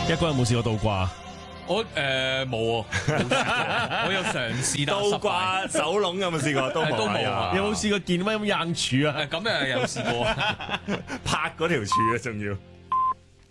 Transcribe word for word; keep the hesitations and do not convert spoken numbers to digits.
一哥有冇試過倒掛？ 我誒冇啊，冇試過我有嘗試但倒係失敗掛手籠有冇試過？都冇都冇啊有冇試過見乜咁硬柱啊？ 誒咁誒有試過。 拍嗰條柱啊，仲要。